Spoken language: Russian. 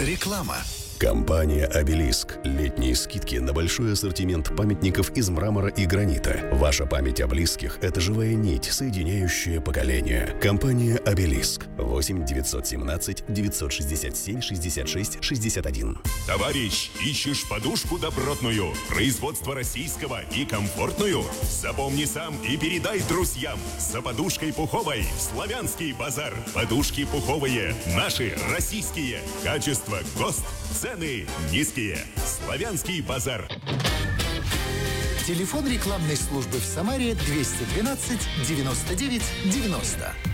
Реклама. Компания «Обелиск». Летние скидки на большой ассортимент памятников из мрамора и гранита. Ваша память о близких – это живая нить, соединяющая поколения. Компания «Обелиск». 8 917 967 66 61. Товарищ, ищешь подушку добротную, производство российского и комфортную? Запомни сам и передай друзьям. За подушкой пуховой в Славянский базар. Подушки пуховые, наши, российские. Качество, ГОСТ, цены низкие. Славянский базар. Телефон рекламной службы в Самаре 212 99 90.